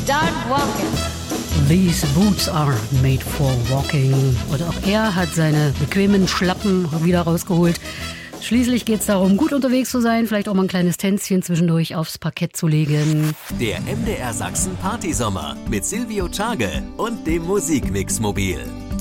Start walking. These boots are made for walking. Und auch er hat seine bequemen Schlappen wieder rausgeholt. Schließlich geht es darum, gut unterwegs zu sein, vielleicht auch mal ein kleines Tänzchen zwischendurch aufs Parkett zu legen. Der MDR Sachsen Partysommer mit Silvio Tschage und dem Musikmix-Mobil.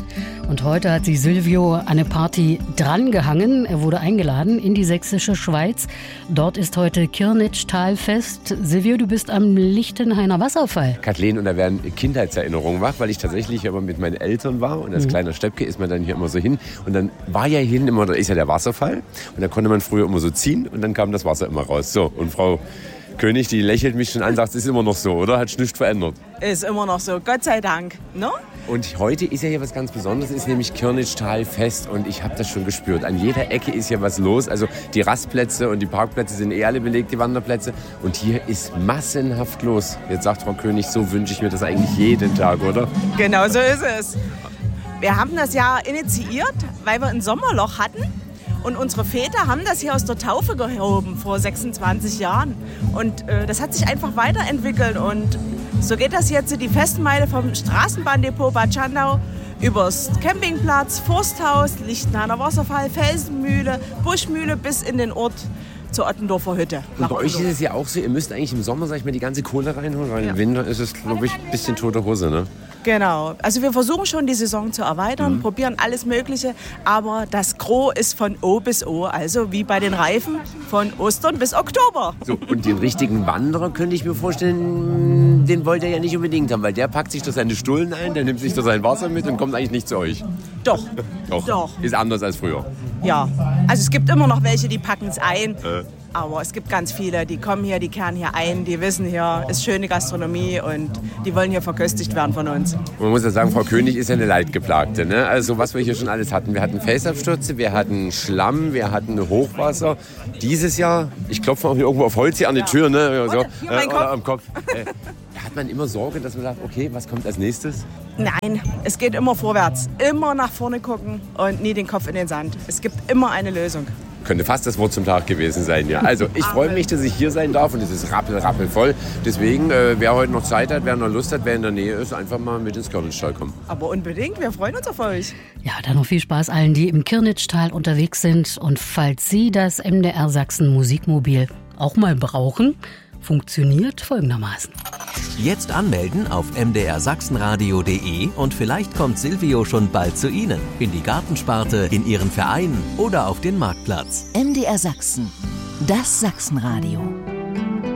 Und heute hat sich Silvio an eine Party drangehangen. Er wurde eingeladen in die sächsische Schweiz. Dort ist heute Kirnitschtalfest. Silvio, du bist am Lichtenhainer Wasserfall. Kathleen, und da werden Kindheitserinnerungen wach, weil ich tatsächlich immer mit meinen Eltern war. Und als kleiner Steppke ist man dann hier immer so hin. Und dann war ja hier immer, da ist ja der Wasserfall. Und da konnte man früher immer so ziehen und dann kam das Wasser immer raus. So, und Frau König, die lächelt mich schon an, sagt, es ist immer noch so, oder? Hat sich nichts verändert. Ist immer noch so, Gott sei Dank. Ne? Und heute ist ja hier was ganz Besonderes, ist nämlich Kirnitschtalfest und ich habe das schon gespürt. An jeder Ecke ist hier was los. Also die Rastplätze und die Parkplätze sind alle belegt, die Wanderplätze. Und hier ist massenhaft los. Jetzt sagt Frau König, so wünsche ich mir das eigentlich jeden Tag, oder? Genau so ist es. Wir haben das ja initiiert, weil wir ein Sommerloch hatten. Und unsere Väter haben das hier aus der Taufe gehoben vor 26 Jahren. Und das hat sich einfach weiterentwickelt. Und so geht das jetzt die Festmeile vom Straßenbahndepot Bad Schandau übers Campingplatz, Forsthaus, Lichtenhainer Wasserfall, Felsenmühle, Buschmühle bis in den Ort zur Ottendorfer Hütte. Und bei euch ist es ja auch so, ihr müsst eigentlich im Sommer, sag ich mal, die ganze Kohle reinholen, weil im Winter ist es, glaube ich, ein bisschen tote Hose, ne? Genau. Also wir versuchen schon, die Saison zu erweitern, probieren alles Mögliche, aber das Gros ist von O bis O, also wie bei den Reifen von Ostern bis Oktober. So, und den richtigen Wanderer könnte ich mir vorstellen, den wollt ihr ja nicht unbedingt haben, weil der packt sich da seine Stullen ein, der nimmt sich da sein Wasser mit und kommt eigentlich nicht zu euch. Doch. Doch. Ist anders als früher. Ja, also es gibt immer noch welche, die packen es ein. Aber es gibt ganz viele, die kommen hier, die kehren hier ein, die wissen, hier ist schöne Gastronomie und die wollen hier verköstigt werden von uns. Man muss ja sagen, Frau König ist ja eine Leidgeplagte, ne? Also was wir hier schon alles hatten. Wir hatten Felsabstürze, wir hatten Schlamm, wir hatten Hochwasser. Dieses Jahr, ich klopfe auch hier irgendwo auf Holz hier an die Tür, ne? So, hier mein Kopf. oder am Kopf. Da hat man immer Sorge, dass man sagt, okay, was kommt als nächstes? Nein, es geht immer vorwärts. Immer nach vorne gucken und nie den Kopf in den Sand. Es gibt immer eine Lösung. Könnte fast das Wort zum Tag gewesen sein, ja. Also ich freue mich, dass ich hier sein darf und es ist rappelvoll. Deswegen, wer heute noch Zeit hat, wer noch Lust hat, wer in der Nähe ist, einfach mal mit ins Kirnitschtal kommen. Aber unbedingt, wir freuen uns auf euch. Ja, dann noch viel Spaß allen, die im Kirnitschtal unterwegs sind. Und falls Sie das MDR Sachsen Musikmobil auch mal brauchen, funktioniert folgendermaßen. Jetzt anmelden auf mdrsachsenradio.de und vielleicht kommt Silvio schon bald zu Ihnen. In die Gartensparte, in Ihren Verein oder auf den Marktplatz. MDR Sachsen, das Sachsenradio.